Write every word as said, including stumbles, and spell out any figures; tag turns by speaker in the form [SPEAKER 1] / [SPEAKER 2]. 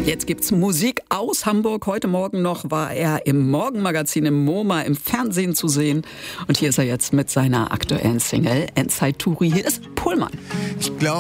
[SPEAKER 1] Jetzt gibt's Musik aus Hamburg. Heute Morgen noch war er im Morgenmagazin im MoMA im Fernsehen zu sehen. Und hier ist er jetzt mit seiner aktuellen Single Endzeit-Touri. Hier ist Pohlmann.
[SPEAKER 2] Ich glaub